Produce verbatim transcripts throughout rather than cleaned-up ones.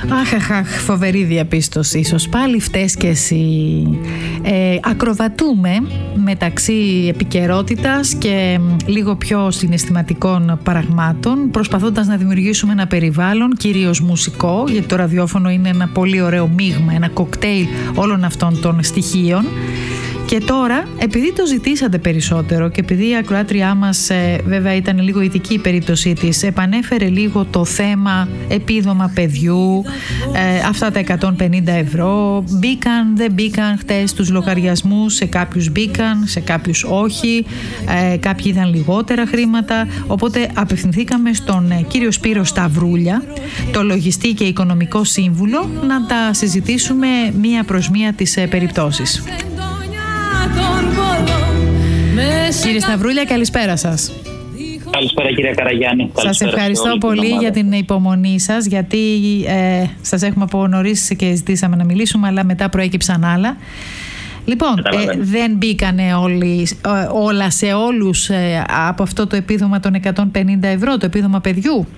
Αχ, αχ, αχ, φοβερή διαπίστωση. Ίσως πάλι φταίς και εσύ. Ε, ακροβατούμε μεταξύ επικαιρότητας και λίγο πιο συναισθηματικών πραγμάτων, προσπαθώντας να δημιουργήσουμε ένα περιβάλλον, κυρίως μουσικό, γιατί το ραδιόφωνο είναι ένα πολύ ωραίο μείγμα, ένα κοκτέιλ όλων αυτών των στοιχείων. Και τώρα, επειδή το ζητήσατε περισσότερο και επειδή η ακροάτριά μας ε, βέβαια ήταν λίγο ειδική η περίπτωσή της, επανέφερε λίγο το θέμα επίδομα παιδιού, ε, αυτά τα εκατόν πενήντα ευρώ, μπήκαν, δεν μπήκαν χτες τους λογαριασμούς, σε κάποιους μπήκαν, σε κάποιους όχι, ε, κάποιοι είδαν λιγότερα χρήματα, οπότε απευθυνθήκαμε στον ε, κύριο Σπύρο Σταυρούλια, το λογιστή και οικονομικό σύμβουλο, να τα συζητήσουμε μία προς μία τις ε, περιπτώσεις. Κύριε Σταυρούλια, καλησπέρα σας. Καλησπέρα κύριε Καραγιάννη. Σας ευχαριστώ πολύ για την υπομονή σας, γιατί ε, σας έχουμε από νωρίς και ζητήσαμε να μιλήσουμε, αλλά μετά προέκυψαν άλλα. Λοιπόν, ε, δεν μπήκανε όλοι, ε, όλα σε όλους ε, από αυτό το επίδομα των εκατόν πενήντα ευρώ, το επίδομα παιδιού?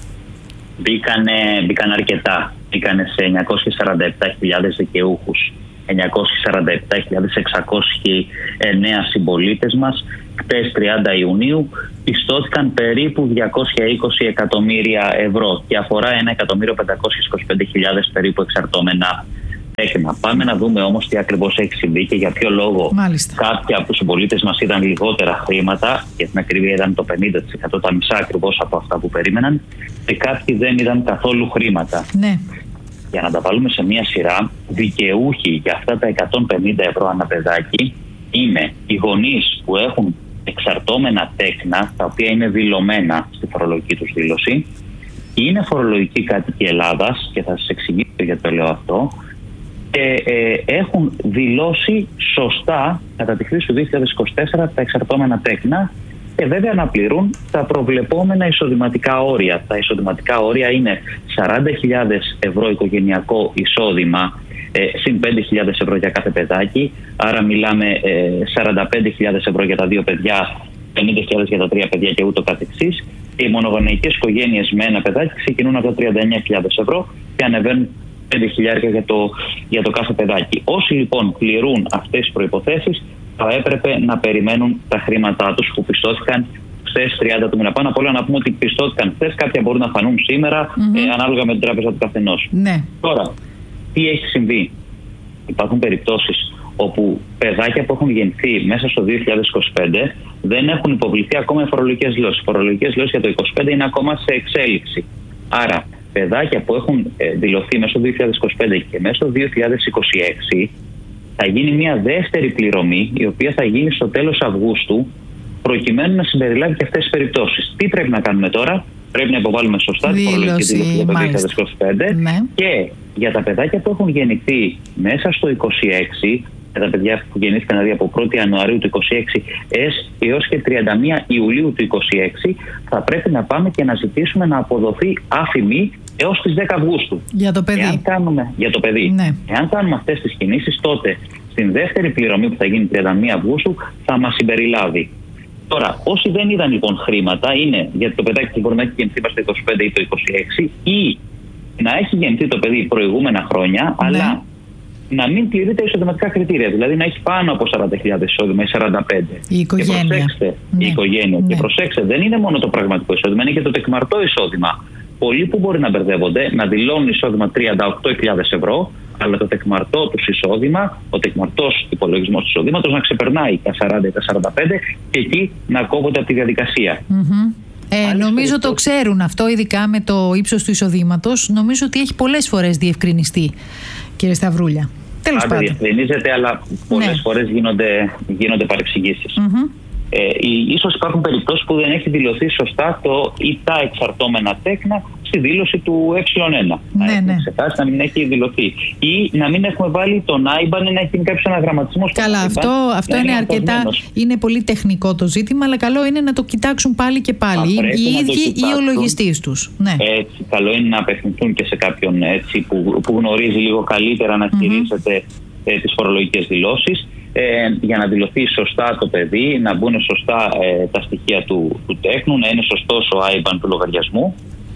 Μπήκανε, μπήκανε αρκετά. Μπήκανε σε εννιακόσιες σαράντα επτά χιλιάδες δικαιούχους. εννιακόσιες σαράντα επτά χιλιάδες εξακόσιοι εννέα συμπολίτες μας. Χτες τριάντα Ιουνίου πιστώθηκαν περίπου διακόσια είκοσι εκατομμύρια ευρώ και αφορά ένα εκατομμύριο πεντακόσιες είκοσι πέντε χιλιάδες περίπου εξαρτώμενα τέκνα. Πάμε να δούμε όμως τι ακριβώς έχει συμβεί και για ποιο λόγο. Μάλιστα. Κάποιοι από τους συμπολίτες μας είδαν λιγότερα χρήματα, για την ακρίβεια είδαν το πενήντα τοις εκατό, τα μισά ακριβώς από αυτά που περίμεναν, και κάποιοι δεν είδαν καθόλου χρήματα. Ναι. Για να τα βάλουμε σε μία σειρά, δικαιούχοι για αυτά τα εκατόν πενήντα ευρώ ανά παιδάκι είναι οι γονείς που έχουν εξαρτώμενα τέκνα, τα οποία είναι δηλωμένα στη φορολογική τους δήλωση, είναι φορολογικοί κάτοικοι Ελλάδας, και θα σας εξηγήσω γιατί το λέω αυτό, και ε, έχουν δηλώσει σωστά κατά τη χρήση του δύο χιλιάδες είκοσι τέσσερα τα εξαρτώμενα τέκνα, και βέβαια να πληρούν τα προβλεπόμενα εισοδηματικά όρια. Τα εισοδηματικά όρια είναι σαράντα χιλιάδες ευρώ οικογενειακό εισόδημα, ε, συν πέντε χιλιάδες ευρώ για κάθε παιδάκι. Άρα μιλάμε ε, σαράντα πέντε χιλιάδες ευρώ για τα δύο παιδιά, πενήντα χιλιάδες για τα τρία παιδιά και ούτω καθεξής. Και οι μονογονεϊκές οικογένειες με ένα παιδάκι ξεκινούν από τα τριάντα εννέα χιλιάδες ευρώ και ανεβαίνουν πέντε χιλιάδες για το, για το κάθε παιδάκι. Όσοι λοιπόν πληρούν αυτές τις προϋποθέσεις, θα έπρεπε να περιμένουν τα χρήματά τους που πιστώθηκαν χθες τριάντα του μήνα. Πάνω απ' όλα να πούμε ότι πιστώθηκαν χθες, κάποια μπορούν να φανούν σήμερα, mm-hmm. ε, ανάλογα με την τράπεζα του καθενός. Ναι. Τώρα, τι έχει συμβεί? Υπάρχουν περιπτώσεις όπου παιδάκια που έχουν γεννηθεί μέσα στο δύο χιλιάδες είκοσι πέντε δεν έχουν υποβληθεί ακόμα οι φορολογικές δηλώσεις. Οι φορολογικές δηλώσεις για το είκοσι πέντε είναι ακόμα σε εξέλιξη. Άρα, παιδάκια που έχουν ε, δηλωθεί μέσα στο δύο χιλιάδες είκοσι πέντε και μέσα στο δύο χιλιάδες είκοσι έξι, θα γίνει μια δεύτερη πληρωμή, η οποία θα γίνει στο τέλος Αυγούστου, προκειμένου να συμπεριλάβει και αυτές τις περιπτώσεις. Τι πρέπει να κάνουμε τώρα? Πρέπει να υποβάλουμε σωστά τη φορολογική δήλωση για το δύο χιλιάδες είκοσι πέντε, ναι. Και για τα παιδάκια που έχουν γεννηθεί μέσα στο είκοσι έξι, για τα παιδιά που γεννήθηκαν δηλαδή από πρώτη Ιανουαρίου του είκοσι έξι έως και τριάντα μία Ιουλίου του είκοσι έξι, θα πρέπει να πάμε και να ζητήσουμε να αποδοθεί άφημη έως τις δέκα Αυγούστου. Για το παιδί. Εάν κάνουμε, για το παιδί. Ναι. Εάν κάνουμε αυτές τις κινήσεις, τότε στην δεύτερη πληρωμή που θα γίνει τριάντα μία Αυγούστου θα μας συμπεριλάβει. Τώρα, όσοι δεν είδαν λοιπόν χρήματα, είναι γιατί το παιδάκι μπορεί να έχει γεννηθεί στο είκοσι πέντε ή το είκοσι έξι, ή να έχει γεννηθεί το παιδί προηγούμενα χρόνια, ναι. αλλά να μην πληρεί τα εισοδηματικά κριτήρια. Δηλαδή να έχει πάνω από σαράντα χιλιάδες εισόδημα ή σαράντα πέντε. Η οικογένεια. Και προσέξτε, ναι. η οικογένεια. Ναι. Και προσέξτε, δεν είναι μόνο το πραγματικό εισόδημα, είναι και το τεκμαρτό εισόδημα. Πολλοί που μπορεί να μπερδεύονται, να δηλώνουν εισόδημα τριάντα οκτώ χιλιάδες ευρώ, αλλά το τεκμαρτό τους εισόδημα, ο τεκμαρτός υπολογισμός του εισοδήματος να ξεπερνάει τα σαράντα ή τα σαράντα πέντε και εκεί να κόβονται από τη διαδικασία. Mm-hmm. Ε, νομίζω το ξέρουν αυτό, ειδικά με το ύψος του εισοδήματος. Νομίζω ότι έχει πολλές φορές διευκρινιστεί, κύριε Σταυρούλια. Τέλος πάντων. Διευκρινίζεται, αλλά πολλές ναι. φορές γίνονται, γίνονται παρεξηγήσεις. Mm-hmm. Ε, ίσως υπάρχουν περιπτώσεις που δεν έχει δηλωθεί σωστά το ή τα εξαρτώμενα τέκνα στη δήλωση του ε ένα. Ναι, να ναι. ξεχάσει, να μην έχει δηλωθεί. Ή να μην έχουμε βάλει τον άιμπαν ή να έχει γίνει κάποιος αναγραμματισμός. Καλά, αυτό, αυτό είναι, είναι αρκετά. Είναι πολύ τεχνικό το ζήτημα, αλλά καλό είναι να το κοιτάξουν πάλι και πάλι. Οι ίδιοι ή ο λογιστής τους. Ναι. Έτσι, καλό είναι να απευθυνθούν και σε κάποιον έτσι, που, που γνωρίζει λίγο καλύτερα να χειρίζεται mm-hmm. ε, τις φορολογικές δηλώσεις. Ε, για να δηλωθεί σωστά το παιδί, να μπουν σωστά ε, τα στοιχεία του, του τέκνου, να είναι σωστός ο άιμπαν του λογαριασμού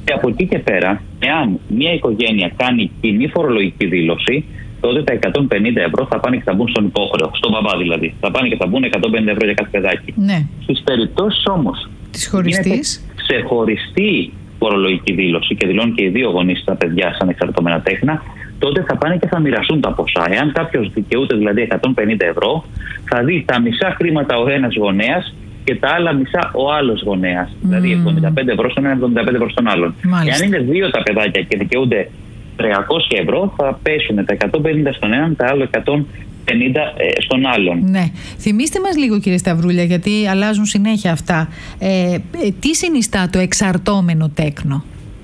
Και από εκεί και πέρα, εάν μια οικογένεια κάνει κοινή φορολογική δήλωση, τότε τα εκατόν πενήντα ευρώ θα πάνε και θα μπουν στον υπόχρεο, στον μπαμπά δηλαδή. Θα πάνε και θα μπουν εκατόν πενήντα ευρώ για κάθε παιδάκι. Ναι. Στις περιπτώσεις όμως της χωριστής, ξεχωριστή φορολογική δήλωση και δηλώνουν και οι δύο γονείς τα παιδιά σαν εξαρτώμενα τέκνα, τότε θα πάνε και θα μοιραστούν τα ποσά. Εάν κάποιος δικαιούται δηλαδή εκατόν πενήντα ευρώ, θα δει τα μισά χρήματα ο ένας γονέας και τα άλλα μισά ο άλλος γονέας. Mm. Δηλαδή εβδομήντα πέντε ευρώ στον ένα, εβδομήντα πέντε ευρώ στον άλλον. Μάλιστα. Εάν είναι δύο τα παιδάκια και δικαιούνται τριακόσια ευρώ, θα πέσουν τα εκατόν πενήντα στον έναν, τα άλλα εκατόν πενήντα στον άλλον. Ναι. Θυμήστε μας λίγο, κύριε Σταυρούλια, γιατί αλλάζουν συνέχεια αυτά. Ε, ε, τι συνιστά το εξαρτώμενο τέκνο?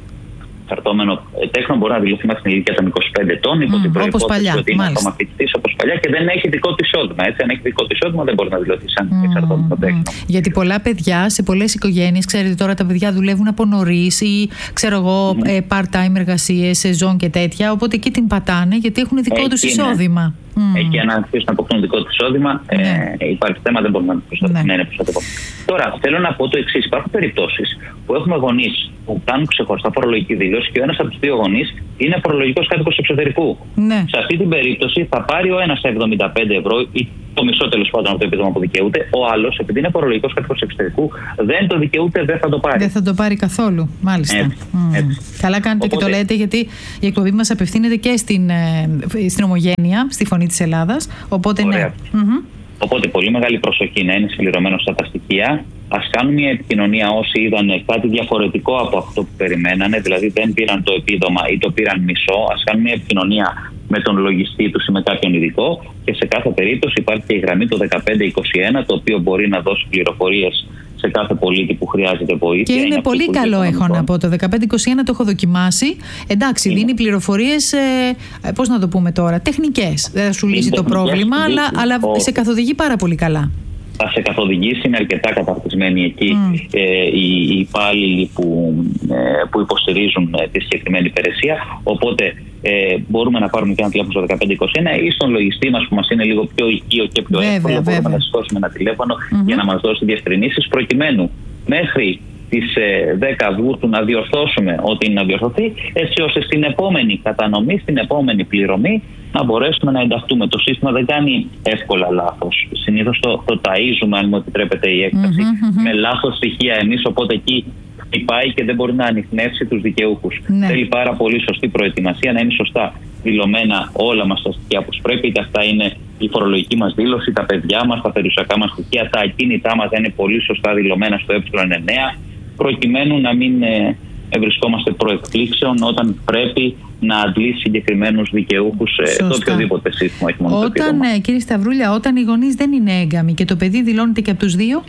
Εξαρτώμενο τέκνο μπορεί να δηλωθεί μέχρι την ηλικία των είκοσι πέντε ετών, υπό mm, την προϋπόθεση ότι είναι ακόμα φοιτητής όπως παλιά και δεν έχει δικό της εισόδημα. Έτσι, αν έχει δικό της εισόδημα, δεν μπορεί να δηλωθεί σαν mm, εξαρτώμενο τέκνο. Mm. Γιατί πολλά παιδιά σε πολλές οικογένειες, ξέρετε τώρα, τα παιδιά δουλεύουν από νωρίς ή ξέρω εγώ, mm. part-time εργασίες, σεζόν και τέτοια. Οπότε εκεί την πατάνε γιατί έχουν δικό τους εισόδημα. Mm. Εκεί, αν αρχίσουν να αποκτούν δικό του εισόδημα, ναι. ε, υπάρχει θέμα, δεν μπορούμε να προστατεύουμε. Ναι. Ναι, ναι, τώρα, θέλω να πω το εξής. Υπάρχουν περιπτώσεις που έχουμε γονείς που κάνουν ξεχωριστά φορολογική δήλωση και ο ένας από τους δύο γονείς είναι φορολογικός κάτοικος εξωτερικού. Ναι. Σε αυτή την περίπτωση θα πάρει ο ένας εβδομήντα πέντε ευρώ ή το μισό τέλος πάντων από το επίδομα που δικαιούται. Ο άλλος, επειδή είναι φορολογικός κάτοικος εξωτερικού, δεν το δικαιούται, δεν θα το πάρει. Δεν θα το πάρει καθόλου. Μάλιστα. Έτσι, mm. έτσι. Καλά κάνετε. Οπότε, και το λέτε, γιατί η εκπομπή μας απευθύνεται και στην, στην Ομογένεια, στη Φωνή της Ελλάδας. Οπότε, ναι. Mm-hmm. Οπότε, πολύ μεγάλη προσοχή να είναι συμπληρωμένο στα τα στοιχεία. Ας κάνουν μια επικοινωνία όσοι είδαν κάτι διαφορετικό από αυτό που περιμένανε, δηλαδή δεν πήραν το επίδομα ή το πήραν μισό. Ας κάνουν μια επικοινωνία με τον λογιστή τους ή με κάποιον ειδικό και σε κάθε περίπτωση υπάρχει και η γραμμή το δεκαπέντε είκοσι ένα, το οποίο μπορεί να δώσει πληροφορίες σε κάθε πολίτη που χρειάζεται βοήθεια. Και είναι, είναι πολύ καλό, έχω να πω. Το δεκαπέντε είκοσι ένα το έχω δοκιμάσει. Εντάξει, είναι. Δίνει πληροφορίες, ε, πώς να το πούμε τώρα, τεχνικές. Δεν θα σου λύσει το πρόβλημα, αλλά, αλλά ο... σε καθοδηγεί πάρα πολύ καλά. Θα σε καθοδηγήσει, είναι αρκετά καταρτισμένοι εκεί mm. ε, οι, οι υπάλληλοι που, ε, που υποστηρίζουν ε, τη συγκεκριμένη υπηρεσία. Οπότε ε, μπορούμε να πάρουμε και ένα τηλέφωνο στο δεκαπέντε είκοσι ένα ή στον λογιστή μας που μας είναι λίγο πιο οικείο και πιο βέβαια, εύκολο. Μπορούμε να σηκώσουμε ένα τηλέφωνο mm-hmm. για να μας δώσει διευκρινήσεις προκειμένου μέχρι τις ε, δέκα Αυγούστου να διορθώσουμε ό,τι είναι να διορθωθεί, έτσι ώστε στην επόμενη κατανομή, στην επόμενη πληρωμή να μπορέσουμε να ενταχθούμε. Το σύστημα δεν κάνει εύκολα λάθος. Συνήθως το, το ταΐζουμε, αν μου επιτρέπετε η έκταση, mm-hmm, mm-hmm. με λάθος στοιχεία εμείς, οπότε εκεί χτυπάει και δεν μπορεί να ανιχνεύσει τους δικαιούχους. Ναι. Θέλει πάρα πολύ σωστή προετοιμασία, να είναι σωστά δηλωμένα όλα μας τα στοιχεία που πρέπει, είτε αυτά είναι η φορολογική μας δήλωση, τα παιδιά μας, τα περιουσιακά μας στοιχεία, τα ακίνητά μας είναι πολύ σωστά δηλωμένα στο ε εννέα, προκειμένου να μην ε, βρισκόμαστε προεκπλήξεων όταν πρέπει να αντλήσει συγκεκριμένους δικαιούχους σε το οποιοδήποτε σύστημα. Έχει μόνο όταν, το κύριε Σταυρούλια, όταν οι γονείς δεν είναι έγκαμοι και το παιδί δηλώνεται και από τους δύο,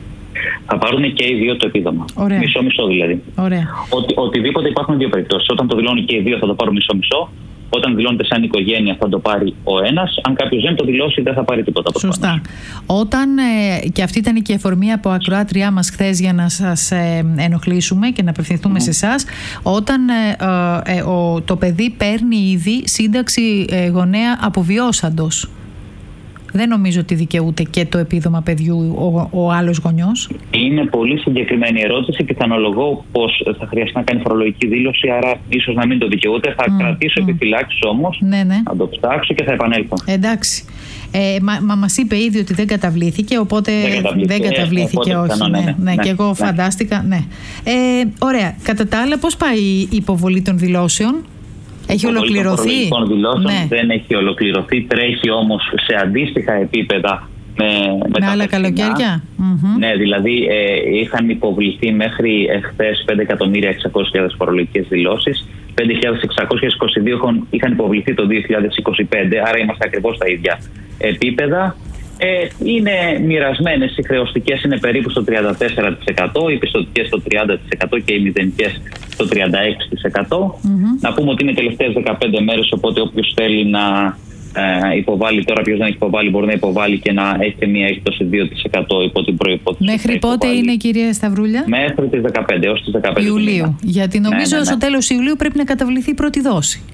θα πάρουν και οι δύο το επίδομα. Μισό-μισό δηλαδή. Ωραία. Οτι, οτιδήποτε υπάρχουν δύο περιπτώσεις. Όταν το δηλώνουν και οι δύο θα το πάρουν μισό-μισό. Όταν δηλώνεται σαν οικογένεια θα το πάρει ο ένας. Αν κάποιος δεν το δηλώσει δεν θα πάρει τίποτα. Σωστά. Όταν, ε, και αυτή ήταν και η αφορμή από ακροάτριά μας χθες για να σας ε, ενοχλήσουμε και να απευθυνθούμε mm. σε εσάς, όταν ε, ε, ε, ο, το παιδί παίρνει ήδη σύνταξη ε, γονέα αποβιώσαντος, δεν νομίζω ότι δικαιούται και το επίδομα παιδιού ο, ο άλλος γονιός. Είναι πολύ συγκεκριμένη ερώτηση και θα αναλογώ πως θα χρειαστεί να κάνει φορολογική δήλωση, άρα ίσως να μην το δικαιούται. Θα mm, κρατήσω mm. επιφυλάξεις όμως, ναι, ναι. να το ψάξω και θα επανέλθω. Εντάξει. Ε, μα, μα μας είπε ήδη ότι δεν καταβλήθηκε, οπότε δεν καταβλήθηκε, δεν καταβλήθηκε ε, όχι. Ναι, ναι, ναι, ναι, και εγώ ναι. φαντάστηκα. Ναι. Ε, ωραία. Κατά τα άλλα, πώς πάει η υποβολή των δηλώσεων? Έχει ολοκληρωθεί? Των δηλώσεων ναι. δεν έχει ολοκληρωθεί, τρέχει όμως σε αντίστοιχα επίπεδα με, με, με άλλα καλοκαίρια. Mm-hmm. Ναι, δηλαδή ε, είχαν υποβληθεί μέχρι εχθές πέντε εκατομμύρια εξακόσιες χιλιάδες φορολογικές δηλώσεις. πέντε χιλιάδες εξακόσιες είκοσι δύο είχαν υποβληθεί το δύο χιλιάδες είκοσι πέντε, άρα είμαστε ακριβώς στα ίδια επίπεδα. Ε, είναι μοιρασμένες, οι χρεωστικές είναι περίπου στο τριάντα τέσσερα τοις εκατό, οι πιστωτικές στο τριάντα τοις εκατό και οι μηδενικές στο τριάντα έξι τοις εκατό. Mm-hmm. Να πούμε ότι είναι τελευταίες δεκαπέντε μέρες, οπότε όποιος θέλει να ε, υποβάλει τώρα, ποιος δεν έχει υποβάλει, μπορεί να υποβάλει και να έχει και μία έκπτωση δύο τοις εκατό υπό την προϋπόθεση. Μέχρι πότε είναι, κυρία Σταυρούλια? Μέχρι τις δεκαπέντε, έως τις δεκαπέντε Ιουλίου. Γιατί νομίζω ναι, ναι, ναι. στο τέλος Ιουλίου πρέπει να καταβληθεί η πρώτη δόση.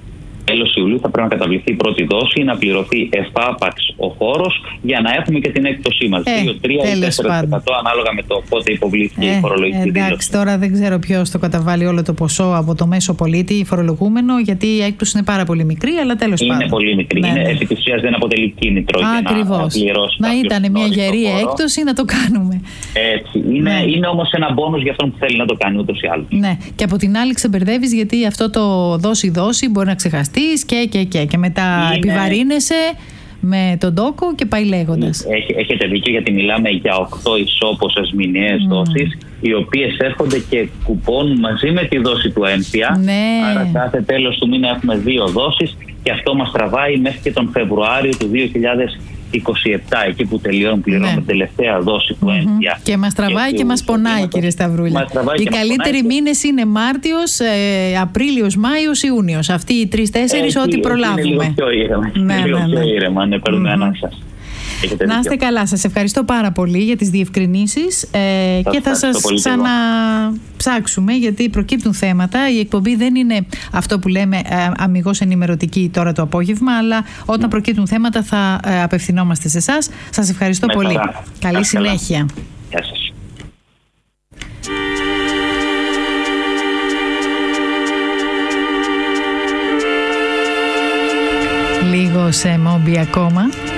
τέλος Ιουλίου θα πρέπει να καταβληθεί η πρώτη δόση, να πληρωθεί εφάπαξ ο φόρος για να έχουμε και την έκπτωσή μας. Ε, δύο, τρία ή τέσσερα τοις εκατό ανάλογα με το πότε υποβλήθηκε ε, η φορολογική δήλωση. Εντάξει, τώρα δεν ξέρω ποιος το καταβάλει όλο το ποσό από το μέσο πολίτη φορολογούμενο, γιατί η έκπτωση είναι πάρα πολύ μικρή, αλλά τέλος πάντων. Είναι πολύ μικρή. Ναι, είναι, ναι. Επί της ουσίας δεν αποτελεί κίνητρο για να πληρώσει. Να ήταν μια γερή έκπτωση να το κάνουμε. Έτσι. Είναι, ναι. είναι όμως ένα μπόνους για αυτόν που θέλει να το κάνει ούτως ή άλλως. Ναι. Και από την άλλη ξεμπερδεύεις, γιατί αυτό το δόση-δόση μπορεί να ξεχαστείς και, και, και, και μετά είναι... επιβαρύνεσαι με τον τόκο και πάει λέγοντας. Έχ, έχετε δίκιο, γιατί μιλάμε για οκτώ ισόποσες μηνιαίες mm. δόσεις, οι οποίες έρχονται και κουπώνουν μαζί με τη δόση του έμφυα. Ναι. Άρα κάθε τέλος του μήνα έχουμε δύο δόσεις και αυτό μας τραβάει μέχρι και τον Φεβρουάριο του δύο χιλιάδες είκοσι επτά, εκεί που τελειώνουν πληρώνουμε ναι. τελευταία δόση του έμφυα. Mm-hmm. Και μας τραβάει και, και μας πονάει, κύριε Σταυρούλια. Οι καλύτεροι μήνες είναι Μάρτιος, ε, Απρίλιος, Μάιος, Ιούνιος. Αυτοί οι τρεις-τέσσερις, ό,τι προλάβουμε. Είναι λίγο πιο ήρεμα. Ναι, είναι λίγο ναι, πιο ήρεμα, ναι, παίρνουμε mm-hmm. ανάσα. Να είστε καλά. Σας ευχαριστώ πάρα πολύ για τις διευκρινήσεις ε, και θα σας ξαναψάξουμε, γιατί προκύπτουν θέματα. Η εκπομπή δεν είναι αυτό που λέμε ε, αμιγώς ενημερωτική τώρα το απόγευμα, αλλά όταν mm. προκύπτουν θέματα θα ε, απευθυνόμαστε σε εσάς. Σας ευχαριστώ Με πολύ. Καλά. Καλή Καλή συνέχεια. Γεια σας. Λίγο σε Μόμπι ακόμα.